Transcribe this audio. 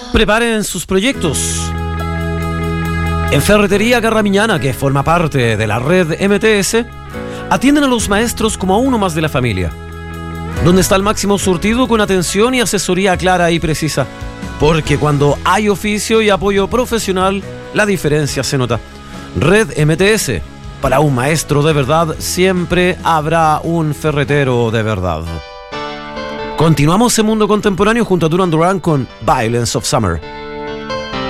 Preparen sus proyectos. En Ferretería Garramiñana, que forma parte de la red MTS, atienden a los maestros como a uno más de la familia, donde está el máximo surtido con atención y asesoría clara y precisa. Porque cuando hay oficio y apoyo profesional, la diferencia se nota. Red MTS. Para un maestro de verdad, siempre habrá un ferretero de verdad. Continuamos en Mundo Contemporáneo junto a Duran Duran con Violence of Summer.